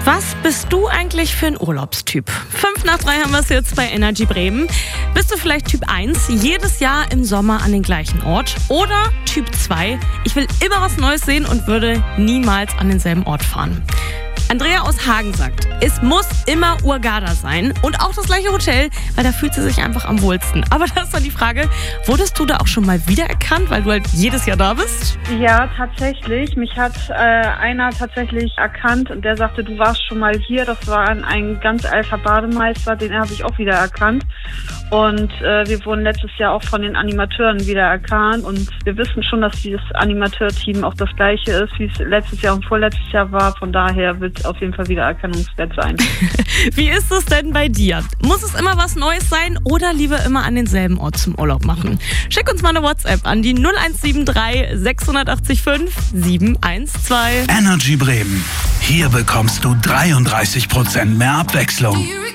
Was bist du eigentlich für ein Urlaubstyp? 5 nach 3 haben wir es jetzt bei Energy Bremen. Bist du vielleicht Typ 1, jedes Jahr im Sommer an den gleichen Ort? Oder Typ 2, ich will immer was Neues sehen und würde niemals an denselben Ort fahren? Andrea aus Hagen sagt, es muss immer Hurghada sein und auch das gleiche Hotel, weil da fühlt sie sich einfach am wohlsten. Aber das ist dann die Frage, wurdest du da auch schon mal wiedererkannt, weil du halt jedes Jahr da bist? Ja, tatsächlich. Mich hat einer tatsächlich erkannt und der sagte, du warst schon mal hier. Das war ein ganz alter Bademeister, den habe ich auch wiedererkannt. Und wir wurden letztes Jahr auch von den Animateuren wiedererkannt. Und wir wissen schon, dass dieses Animateurteam auch das gleiche ist, wie es letztes Jahr und vorletztes Jahr war. Von daher wird es auf jeden Fall wiedererkennungswert sein. Wie ist es denn bei dir? Muss es immer was Neues sein oder lieber immer an denselben Ort zum Urlaub machen? Schick uns mal eine WhatsApp an die 0173 680 5 712. Energy Bremen. Hier bekommst du 33% mehr Abwechslung.